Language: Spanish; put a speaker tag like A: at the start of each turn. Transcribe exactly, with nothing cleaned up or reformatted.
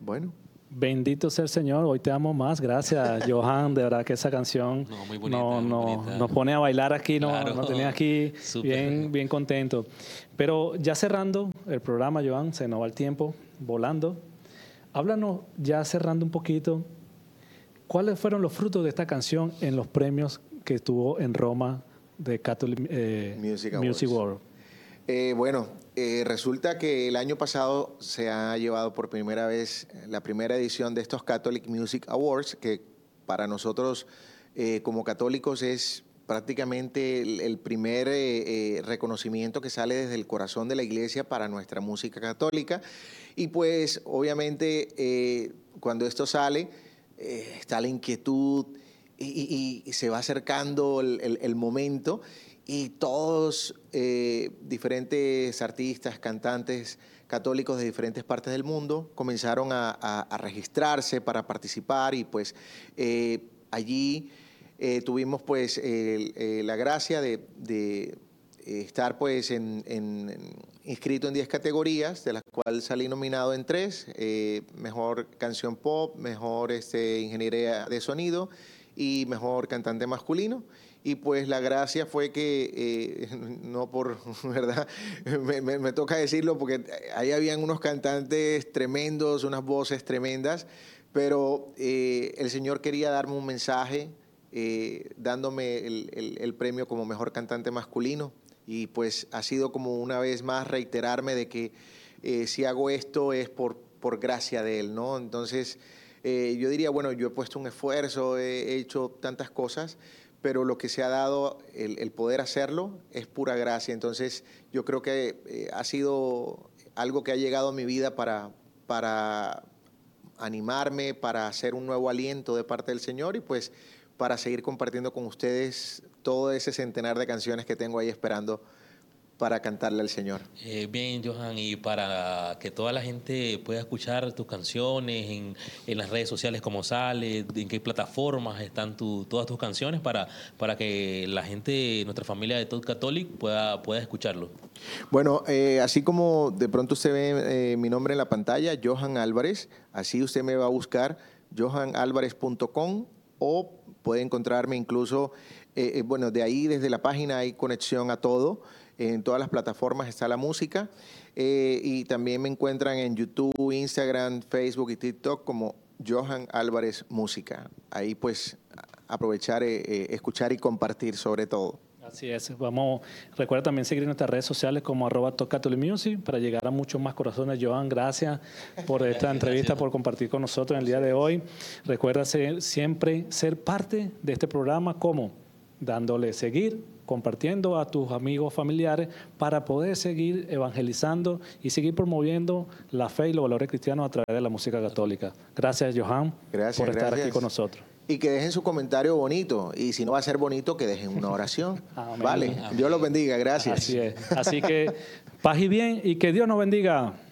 A: Bueno.
B: Bendito sea el Señor, hoy te amo más. Gracias, Johan. De verdad que esa canción
C: no, muy bonita,
B: no,
C: muy
B: no,
C: bonita.
B: nos pone a bailar aquí, no,
C: Claro.
B: nos tenía aquí bien, bien contento. Pero ya cerrando el programa, Johan, se nos va el tiempo volando. Háblanos, ya cerrando un poquito, ¿cuáles fueron los frutos de esta canción en los premios que estuvo en Roma de Catholic eh,
A: Music,
B: Music World?
A: Eh, bueno, eh, resulta que el año pasado se ha llevado por primera vez la primera edición de estos Catholic Music Awards, que para nosotros eh, como católicos es prácticamente el, el primer eh, eh, reconocimiento que sale desde el corazón de la iglesia para nuestra música católica. Y pues obviamente eh, cuando esto sale eh, está la inquietud y, y, y se va acercando el, el, el momento. Y todos eh, diferentes artistas, cantantes católicos de diferentes partes del mundo comenzaron a, a, a registrarse para participar y pues eh, allí eh, tuvimos pues eh, eh, la gracia de, de estar pues en, en, en, inscrito en diez categorías, de las cuales salí nominado en tres, eh, mejor canción pop, mejor este, ingeniería de sonido y mejor cantante masculino. Y pues la gracia fue que, eh, no por, ¿verdad? Me, me, me toca decirlo porque ahí habían unos cantantes tremendos, unas voces tremendas, pero eh, el Señor quería darme un mensaje, eh, dándome el, el, el premio como mejor cantante masculino. Y pues ha sido como una vez más reiterarme de que eh, si hago esto es por, por gracia de Él, ¿no? Entonces eh, yo diría, bueno, yo he puesto un esfuerzo, he hecho tantas cosas, pero lo que se ha dado, el, el poder hacerlo, es pura gracia. Entonces, yo creo que eh, ha sido algo que ha llegado a mi vida para, para animarme, para hacer un nuevo aliento de parte del Señor y pues para seguir compartiendo con ustedes todo ese centenar de canciones que tengo ahí esperando para cantarle al Señor.
C: Eh, bien, Johan, y para que toda la gente pueda escuchar tus canciones en, en las redes sociales, cómo sale, en qué plataformas están tu, todas tus canciones, para, para que la gente, nuestra familia de Talk Catholic, pueda, pueda escucharlo.
A: Bueno, eh, así como de pronto usted ve eh, mi nombre en la pantalla, Johan Álvarez, así usted me va a buscar, johan álvarez punto com, o puede encontrarme incluso, eh, eh, bueno, de ahí desde la página hay conexión a todo. En todas las plataformas está la música eh, y también me encuentran en YouTube, Instagram, Facebook y TikTok como Johan Álvarez Música. Ahí pues aprovechar, eh, eh, escuchar y compartir sobre todo.
B: Así es. Vamos, recuerda también seguir nuestras redes sociales como arroba Talk Catholic Music para llegar a muchos más corazones. Johan, gracias por esta gracias, entrevista, gracias. por compartir con nosotros en el día de hoy. Recuerda ser, siempre ser parte de este programa, como dándole seguir, compartiendo a tus amigos, familiares, para poder seguir evangelizando y seguir promoviendo la fe y los valores cristianos a través de la música católica. Gracias, Johan,
A: gracias,
B: por estar
A: gracias.
B: aquí con nosotros.
A: Y que dejen su comentario bonito. Y si no va a ser bonito, que dejen una oración. Vale, Dios los bendiga. Gracias.
B: Así es. Así que paz y bien y que Dios nos bendiga.